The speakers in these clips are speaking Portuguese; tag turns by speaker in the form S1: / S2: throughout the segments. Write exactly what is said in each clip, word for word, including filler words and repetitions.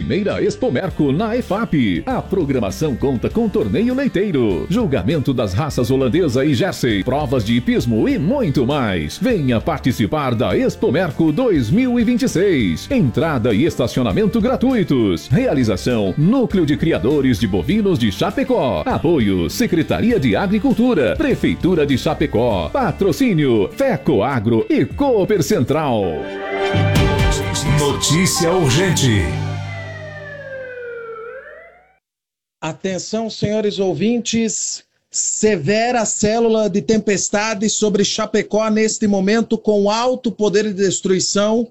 S1: Primeira Expomerco na E F A P. A programação conta com torneio leiteiro, julgamento das raças holandesa e Jersey, provas de hipismo e muito mais. Venha participar da Expomerco dois mil e vinte e seis. Entrada e estacionamento gratuitos. Realização Núcleo de Criadores de Bovinos de Chapecó. Apoio Secretaria de Agricultura, Prefeitura de Chapecó. Patrocínio Feco Agro e Cooper Central.
S2: Notícia urgente.
S3: Atenção, senhores ouvintes. Severa célula de tempestade sobre Chapecó neste momento, com alto poder de destruição.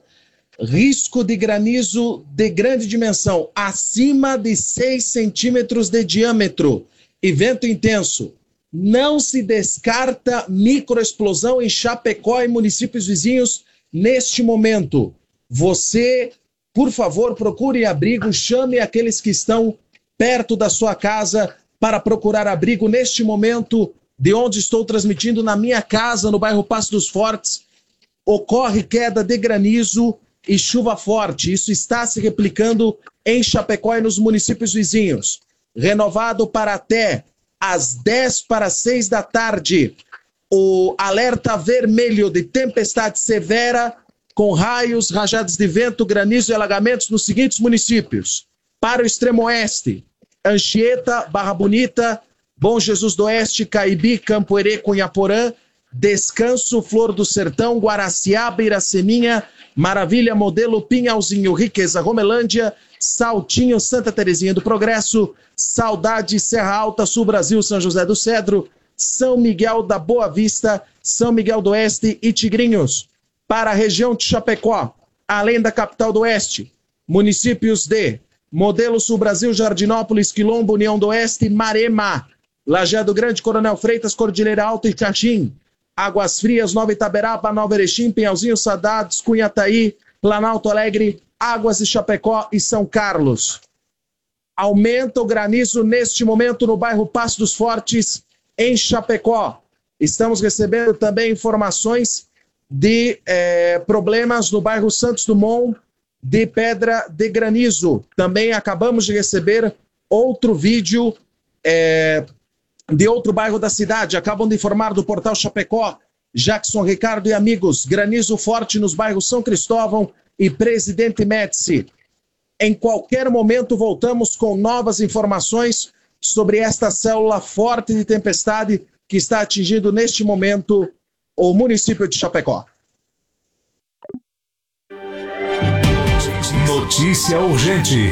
S3: Risco de granizo de grande dimensão, acima de seis centímetros de diâmetro. E vento intenso. Não se descarta microexplosão em Chapecó e municípios vizinhos neste momento. Você, por favor, procure abrigo, chame aqueles que estão perto da sua casa para procurar abrigo neste momento, de onde estou transmitindo, na minha casa, no bairro Passo dos Fortes. Ocorre queda de granizo e chuva forte. Isso está se replicando em Chapecó e nos municípios vizinhos. Renovado para até às dez para seis da tarde, o alerta vermelho de tempestade severa com raios, rajadas de vento, granizo e alagamentos nos seguintes municípios. Para o extremo oeste, Anchieta, Barra Bonita, Bom Jesus do Oeste, Caibi, Campoerê, Cunhaporã, Descanso, Flor do Sertão, Guaraciaba, Iraceminha, Maravilha, Modelo, Pinhalzinho, Riqueza, Romelândia, Saltinho, Santa Terezinha do Progresso, Saudade, Serra Alta, Sul Brasil, São José do Cedro, São Miguel da Boa Vista, São Miguel do Oeste e Tigrinhos. Para a região de Chapecó, além da capital do Oeste, municípios de Modelo, Sul Brasil, Jardinópolis, Quilombo, União do Oeste, Marema, Lajeado Grande, Coronel Freitas, Cordilheira Alta e Caxim, Águas Frias, Nova Itaberaba, Nova Erechim, Pinhalzinho, Saudades, Cunhataí, Planalto Alegre, Águas de Chapecó e São Carlos. Aumenta o granizo neste momento no bairro Passo dos Fortes, em Chapecó. Estamos recebendo também informações de eh, problemas no bairro Santos Dumont, de pedra de granizo. Também acabamos de receber outro vídeo eh, de outro bairro da cidade. Acabam de informar do portal Chapecó. Jackson Ricardo e amigos, granizo forte nos bairros São Cristóvão e Presidente Médici. Em qualquer momento voltamos com novas informações sobre esta célula forte de tempestade que está atingindo neste momento o município de Chapecó.
S2: Notícia urgente.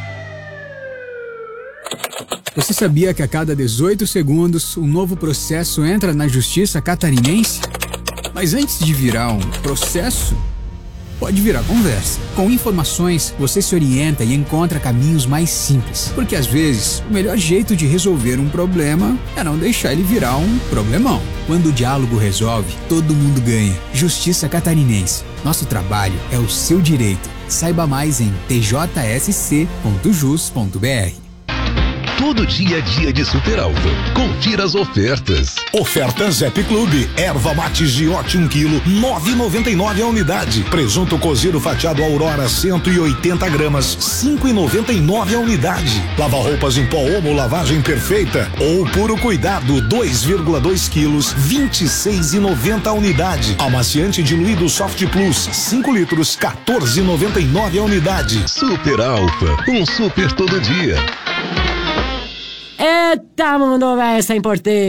S4: Você sabia que a cada dezoito segundos um novo processo entra na justiça catarinense? Mas antes de virar um processo, pode virar conversa. Com informações, você se orienta e encontra caminhos mais simples. Porque às vezes, o melhor jeito de resolver um problema é não deixar ele virar um problemão. Quando o diálogo resolve, todo mundo ganha. Justiça Catarinense. Nosso trabalho é o seu direito. Saiba mais em t j s c ponto jus ponto b r.
S5: Todo dia é dia de Super Alfa. Confira as ofertas.
S2: Oferta Zep Clube. Erva mate Giote um quilo, nove reais e noventa e nove a unidade. Presunto cozido fatiado Aurora cento e oitenta gramas, cinco reais e noventa e nove a unidade. Lava roupas em pó Omo lavagem perfeita ou puro cuidado dois vírgula dois quilos, vinte e seis reais e noventa a unidade. Amaciante diluído Soft Plus cinco litros, quatorze reais e noventa e nove a unidade.
S5: Super Alfa, um super todo dia.
S6: Eita, mandou essa em porteiro.